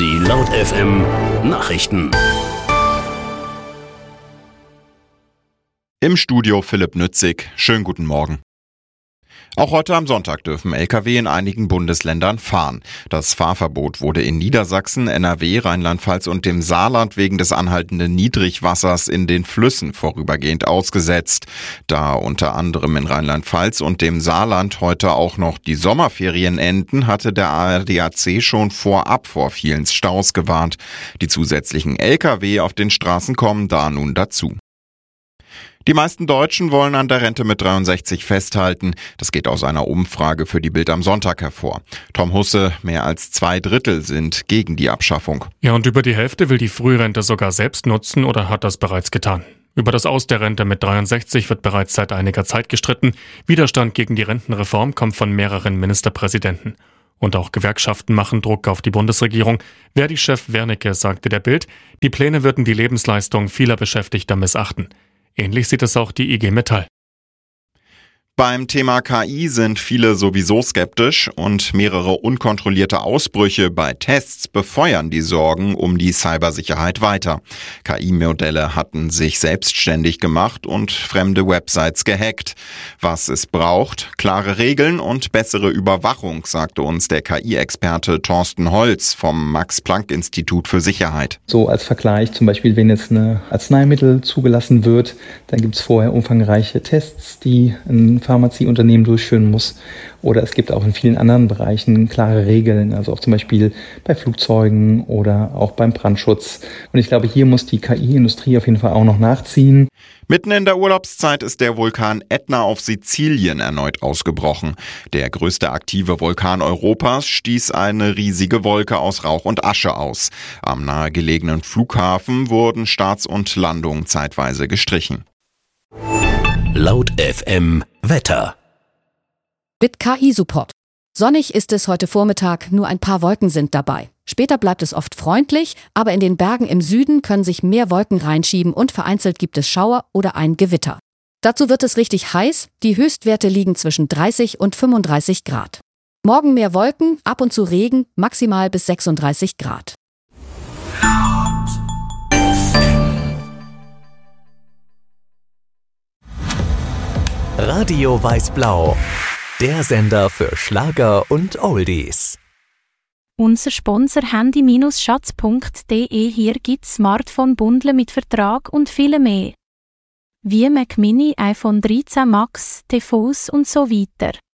Die Laut FM Nachrichten. Im Studio Philipp Nützig. Schönen guten Morgen. Auch heute am Sonntag dürfen Lkw in einigen Bundesländern fahren. Das Fahrverbot wurde in Niedersachsen, NRW, Rheinland-Pfalz und dem Saarland wegen des anhaltenden Niedrigwassers in den Flüssen vorübergehend ausgesetzt. Da unter anderem in Rheinland-Pfalz und dem Saarland heute auch noch die Sommerferien enden, hatte der ADAC schon vorab vor vielen Staus gewarnt. Die zusätzlichen Lkw auf den Straßen kommen da nun dazu. Die meisten Deutschen wollen an der Rente mit 63 festhalten. Das geht aus einer Umfrage für die Bild am Sonntag hervor. Tom Husse, mehr als 2/3 sind gegen die Abschaffung. Ja, und über die Hälfte will die Frührente sogar selbst nutzen oder hat das bereits getan. Über das Aus der Rente mit 63 wird bereits seit einiger Zeit gestritten. Widerstand gegen die Rentenreform kommt von mehreren Ministerpräsidenten. Und auch Gewerkschaften machen Druck auf die Bundesregierung. Verdi-Chef Wernicke sagte der Bild, die Pläne würden die Lebensleistung vieler Beschäftigter missachten. Ähnlich sieht es auch die IG Metall. Beim Thema KI sind viele sowieso skeptisch und mehrere unkontrollierte Ausbrüche bei Tests befeuern die Sorgen um die Cybersicherheit weiter. KI-Modelle hatten sich selbstständig gemacht und fremde Websites gehackt. Was es braucht, klare Regeln und bessere Überwachung, sagte uns der KI-Experte Thorsten Holz vom Max-Planck-Institut für Sicherheit. So als Vergleich zum Beispiel, wenn jetzt ein Arzneimittel zugelassen wird, dann gibt es vorher umfangreiche Tests, die ein Pharmazieunternehmen durchführen muss. Oder es gibt auch in vielen anderen Bereichen klare Regeln, also auch zum Beispiel bei Flugzeugen oder auch beim Brandschutz. Und ich glaube, hier muss die KI-Industrie auf jeden Fall auch noch nachziehen. Mitten in der Urlaubszeit ist der Vulkan Ätna auf Sizilien erneut ausgebrochen. Der größte aktive Vulkan Europas stieß eine riesige Wolke aus Rauch und Asche aus. Am nahegelegenen Flughafen wurden Starts und Landungen zeitweise gestrichen. Laut FM Wetter. Mit KI-Support. Sonnig ist es heute Vormittag, nur ein paar Wolken sind dabei. Später bleibt es oft freundlich, aber in den Bergen im Süden können sich mehr Wolken reinschieben und vereinzelt gibt es Schauer oder ein Gewitter. Dazu wird es richtig heiß, die Höchstwerte liegen zwischen 30 und 35 Grad. Morgen mehr Wolken, ab und zu Regen, maximal bis 36 Grad. Radio Weiß-Blau, der Sender für Schlager und Oldies. Unser Sponsor handy-schatz.de. Hier gibt's Smartphone-Bundle mit Vertrag und viele mehr. Wie Mac Mini, iPhone 13 Max, TVs und so weiter.